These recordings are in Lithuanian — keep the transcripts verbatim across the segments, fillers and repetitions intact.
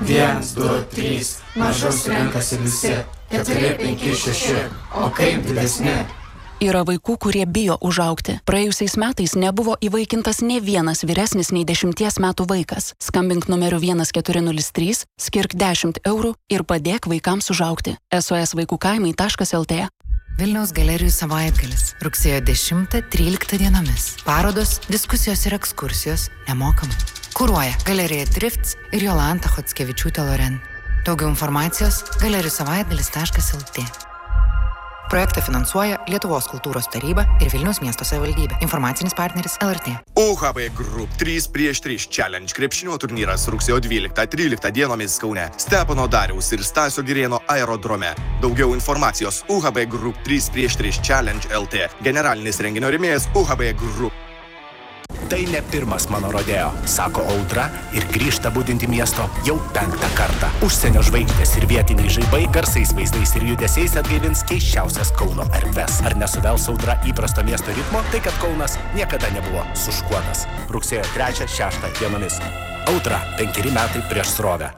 Vienas, du, trys, mažus renkasi visi, keturi, penki, šeši, o kaip didesni? Yra vaikų, kurie bijo užaugti. Praėjusiais metais nebuvo įvaikintas ne vienas vyresnis nei dešimties metų vaikas. Skambink numeriu vienas keturi nulis trys, skirk dešimt eurų ir padėk vaikams užaugti. S O S vaikų kaimai taškas L T. Vilniaus galerijų savaitgalis. Rugsėjo dešimtą tryliktą dienomis. Parodos, diskusijos ir ekskursijos nemokamai. Kuruoja Galerija Drifts ir Jolanta Chockevičiūtė Loren. Daugiau informacijos galerijų savaitgalis taškas L T. Projektą finansuoja Lietuvos kultūros taryba ir Vilniaus miesto savivaldybė. Informacinis partneris L R T. U H B Group trys prieš tris Challenge krepšinio turnyras rugsėjo dvyliktą tryliktą dienomis Kaune. Stepono Dariaus ir Stasio Girėno aerodrome. Daugiau informacijos U H B Group trys prieš tris Challenge L T. Generalinis renginio rėmėjas U H B Group. Tai ne pirmas mano rodeo, sako Audra ir grįžta budinti miesto jau penktą kartą. Užsienio žvaigždės ir vietiniai žaibai garsais, vaizdais ir judesiais atgaivins keisčiausias Kauno erdves. Ar nesuvels Audra įprasto miesto ritmo, tai kad Kaunas niekada nebuvo suškuotas. Rugsėjo trečią šeštą dienomis. Audra, penkeri metai prieš srovę.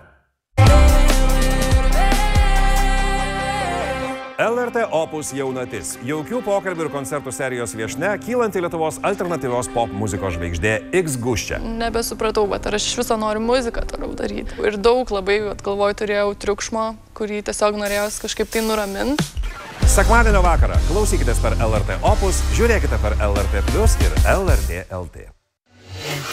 L R T Opus jaunatis. Jaukių pokalbių ir koncertų serijos viešnia, kylanti Lietuvos alternatyvios pop muzikos žvaigždė X Guščia. Nebesupratau, bet ar aš iš viso noriu muziką toliau daryti. Ir daug labai, galvoju, turėjau triukšmo, kurį tiesiog norėjau kažkaip tai nuraminti. Sekmadienio vakarą klausykitės per L R T Opus, žiūrėkite per L R T Plus ir L R T L T.